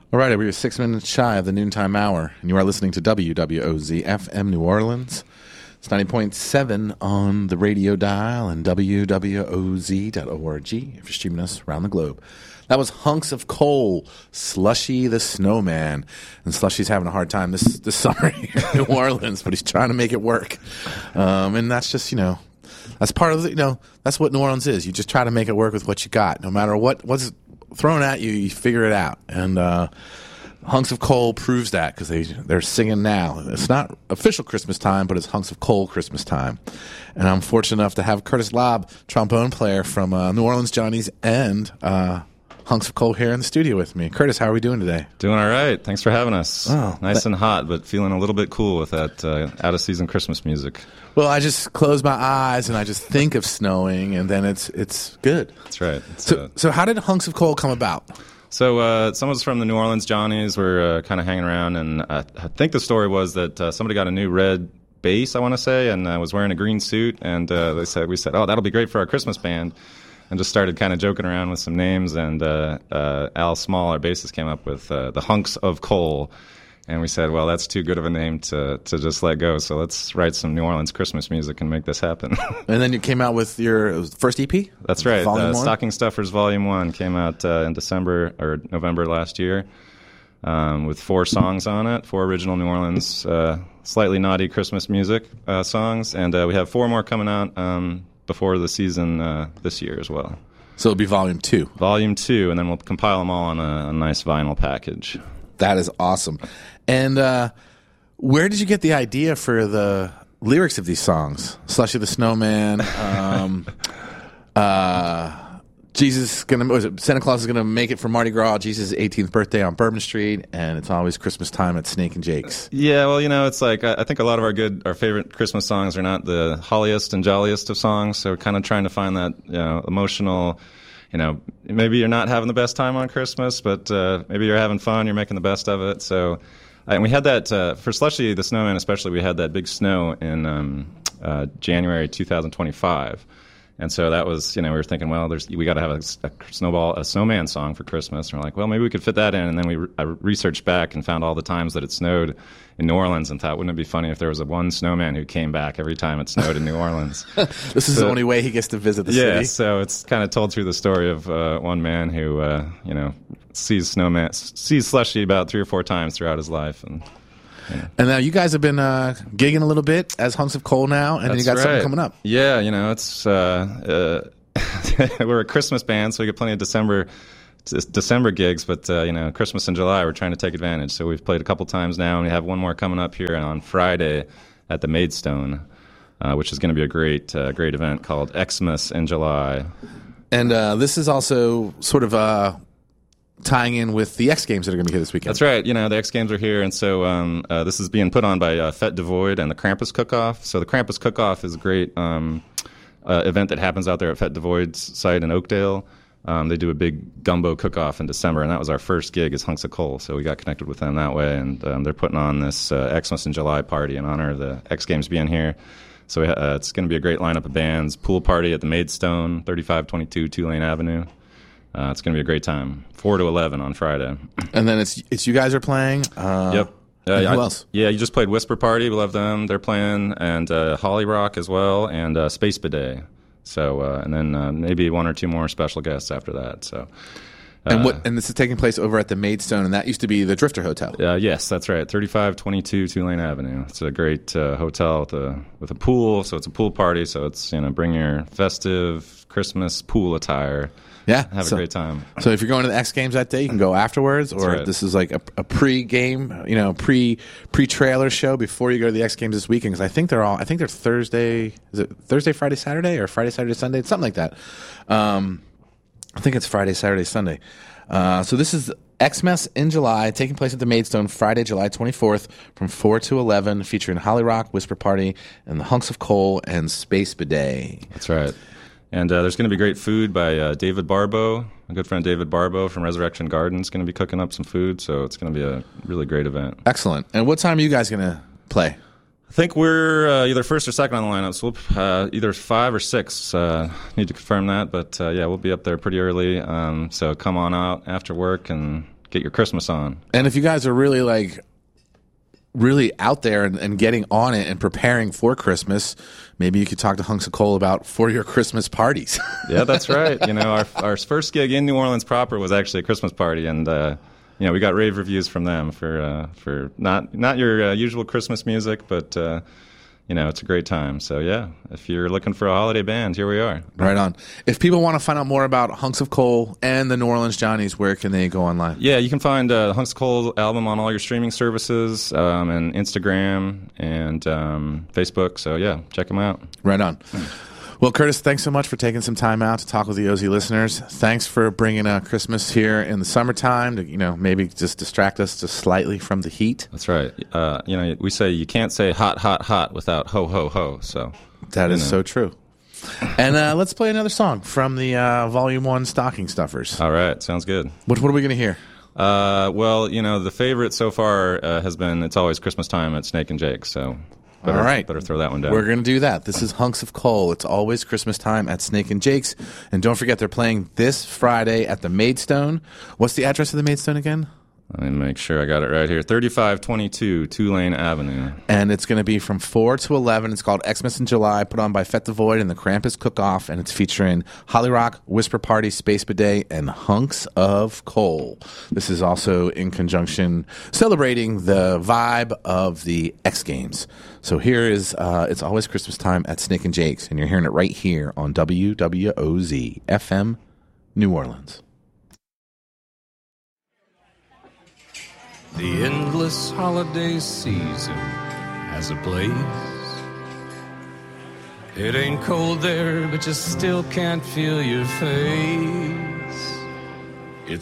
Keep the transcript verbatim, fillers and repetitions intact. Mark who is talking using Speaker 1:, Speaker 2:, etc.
Speaker 1: All right, we're six minutes shy of the noontime hour, and you are listening to W W O Z F M New Orleans. It's ninety point seven on the radio dial and W W O Z dot org if you're streaming us around the globe. That was Hunks of Coal, Slushy the Snowman. And Slushy's having a hard time this, this summer here in New Orleans, but he's trying to make it work. Um, and that's just, you know, that's part of the, you know, that's what New Orleans is. You just try to make it work with what you got. No matter what what's thrown at you, you figure it out. And uh, Hunks of Coal proves that because they, they're singing now. It's not official Christmas time, but it's Hunks of Coal Christmas time. And I'm fortunate enough to have Curtis Lobb, trombone player from uh, New Orleans Johnnies, and uh, Hunks of Coal here in the studio with me. Curtis, how are we doing today?
Speaker 2: Doing all right. Thanks for having us.
Speaker 1: Oh,
Speaker 2: nice
Speaker 1: th-
Speaker 2: and hot, but feeling a little bit cool with that uh, out-of-season Christmas music.
Speaker 1: Well, I just close my eyes and I just think of snowing, and then it's it's good.
Speaker 2: That's right. It's,
Speaker 1: So,
Speaker 2: uh,
Speaker 1: so how did Hunks of Coal come about?
Speaker 2: so uh, some of us from the New Orleans Johnnies were uh, kind of hanging around, and uh, I think the story was that uh, somebody got a new red bass, I want to say, and uh, was wearing a green suit, and uh, they said we said, oh, that'll be great for our Christmas band, and just started kind of joking around with some names, and uh, uh, Al Small, our bassist, came up with uh, the Hunks of Coal. And we said, well, that's too good of a name to, to just let go. So let's write some New Orleans Christmas music and make this happen.
Speaker 1: And then you came out with your it was the first E P?
Speaker 2: That's right.
Speaker 1: Volume
Speaker 2: Uh,
Speaker 1: one?
Speaker 2: Stocking Stuffers Volume one came out uh, in December or November last year um, with four songs on it, four original New Orleans, uh, slightly naughty Christmas music uh, songs. And uh, we have four more coming out um, before the season uh, this year as well.
Speaker 1: So it'll be volume two.
Speaker 2: Volume two, and then we'll compile them all on a, a nice vinyl package.
Speaker 1: That is awesome. And uh, where did you get the idea for the lyrics of these songs? Slushy the Snowman, um, uh, Jesus is gonna, was it Santa Claus is gonna make it for Mardi Gras, Jesus' eighteenth birthday on Bourbon Street, and it's always Christmas time at Snake and Jake's.
Speaker 2: Yeah, well, you know, it's like I I think a lot of our good, our favorite Christmas songs are not the holliest and jolliest of songs, so we're kind of trying to find that, you know, emotional. You know, maybe you're not having the best time on Christmas, but uh, maybe you're having fun, you're making the best of it. So, and we had that, uh, for Slushy the Snowman especially, we had that big snow in um, uh, January twenty twenty-five. And so that was, you know, we were thinking, well, there's we got to have a, a snowball, a snowman song for Christmas. And we're like, well, maybe we could fit that in. And then we re- I researched back and found all the times that it snowed in New Orleans and thought, wouldn't it be funny if there was a one snowman who came back every time it snowed in New Orleans?
Speaker 1: This is
Speaker 2: So-
Speaker 1: the only way he gets to visit the
Speaker 2: Yeah,
Speaker 1: city.
Speaker 2: so it's kind of told through the story of uh, one man who, uh, you know, sees snowman, sees Slushy about three or four times throughout his life. And
Speaker 1: And now you guys have been uh, gigging a little bit as Hunks of Coal now, and then you got
Speaker 2: That's
Speaker 1: something
Speaker 2: right.
Speaker 1: coming up.
Speaker 2: Yeah, you know, it's uh, uh, we're a Christmas band, so we get plenty of December d- December gigs, but uh, you know, Christmas and July, we're trying to take advantage. So we've played a couple times now, and we have one more coming up here on Friday at the Maidstone, uh, which is going to be a great, uh, great event called Xmas in July.
Speaker 1: And uh, this is also sort of uh, tying in with the X Games that are going to be here this weekend.
Speaker 2: That's right. You know, the X Games are here, and so um, uh, this is being put on by uh, Fête Devoid and the Krampus Cook-Off. So the Krampus Cook-Off is a great um, uh, event that happens out there at Fête Devoid's site in Oakdale. Um, they do a big gumbo cook-off in December, and that was our first gig as Hunks of Coal. So we got connected with them that way, and um, they're putting on this uh, Xmas in July party in honor of the X Games being here. So uh, it's going to be a great lineup of bands. Pool party at the Maidstone, thirty-five twenty-two Tulane Avenue. Uh, it's going to be a great time. four to eleven on Friday.
Speaker 1: And then it's it's you guys are playing. Uh,
Speaker 2: Yep. Uh,
Speaker 1: and who
Speaker 2: I-
Speaker 1: else?
Speaker 2: Yeah, you just played Whisper Party. We love them. They're playing, and uh, Holly Rock as well, and uh, Space Bidet. So, uh, and then uh, maybe one or two more special guests after that. So, uh,
Speaker 1: And what? And this is taking place over at the Maidstone, and that used to be the Drifter Hotel.
Speaker 2: Uh, yes, that's right. thirty-five twenty-two Tulane Avenue. It's a great uh, hotel with a with a pool. So it's a pool party. So it's, you know, bring your festive Christmas pool attire.
Speaker 1: Yeah,
Speaker 2: Have
Speaker 1: so,
Speaker 2: a great time.
Speaker 1: So if you're going to the X Games that day, you can go afterwards, or
Speaker 2: right.
Speaker 1: this is like a, a pre-game, you know, pre pre trailer show before you go to the X Games this weekend. Because I think they're all, I think they're Thursday. Is it Thursday, Friday, Saturday, or Friday, Saturday, Sunday? Something like that. Um, I think it's Friday, Saturday, Sunday. Uh, so this is Xmas in July, taking place at the Maidstone Friday, July twenty-fourth, from four to eleven, featuring Holly Rock, Whisper Party, and the Hunks of Coal and Space Bidet.
Speaker 2: That's right. And uh, there's going to be great food by uh, David Barbeau. My good friend David Barbeau from Resurrection Garden is going to be cooking up some food, so it's going to be a really great event.
Speaker 1: Excellent. And what time are you guys going to play?
Speaker 2: I think we're uh, either first or second on the lineup, so we'll, uh, either five or six. Uh, need to confirm that, but uh, yeah, we'll be up there pretty early. Um, so come on out after work and get your Christmas on.
Speaker 1: And if you guys are really like really out there and, and getting on it and preparing for Christmas, maybe you could talk to Hunks of Coal about for your Christmas parties.
Speaker 2: Yeah, that's right. You know, our our first gig in New Orleans proper was actually a Christmas party, and uh, you know, we got rave reviews from them for uh, for not not your uh, usual Christmas music, but uh, you know, it's a great time. So yeah, if you're looking for a holiday band, here we are.
Speaker 1: Right on. If people want to find out more about Hunks of Coal and the New Orleans Johnnies, where can they go online?
Speaker 2: Yeah, you can find uh, the Hunks of Coal album on all your streaming services, um, and Instagram and um, Facebook. So yeah, check them out.
Speaker 1: Right on. Well, Curtis, thanks so much for taking some time out to talk with the O Z listeners. Thanks for bringing uh, Christmas here in the summertime to, you know, maybe just distract us just slightly from the heat.
Speaker 2: That's right. Uh, you know, we say you can't say hot, hot, hot without ho, ho, ho. So
Speaker 1: that is
Speaker 2: know.
Speaker 1: so true. And uh, let's play another song from the uh, Volume One Stocking Stuffers.
Speaker 2: All right, sounds good.
Speaker 1: What What are we going to hear?
Speaker 2: Uh, well, you know, the favorite so far uh, has been "It's Always Christmas Time" at Snake and Jake. So. Better,
Speaker 1: All right.
Speaker 2: Better throw that one down.
Speaker 1: We're going to do that. This is Hunks of Coal. It's always Christmas time at Snake and Jake's. And don't forget, they're playing this Friday at the Maidstone. What's the address of the Maidstone again?
Speaker 2: Let me make sure I got it right here. thirty-five twenty-two Tulane Avenue.
Speaker 1: And it's going to be from four to eleven. It's called Xmas in July, put on by Fete the Void and the Krampus Cook-Off. And it's featuring Holly Rock, Whisper Party, Space Bidet, and Hunks of Coal. This is also in conjunction celebrating the vibe of the X Games. So here is uh, It's Always Christmas Time at Snake and Jake's. And you're hearing it right here on W W O Z F M New Orleans.
Speaker 3: The endless holiday season has a place. It ain't cold there, but you still can't feel your face.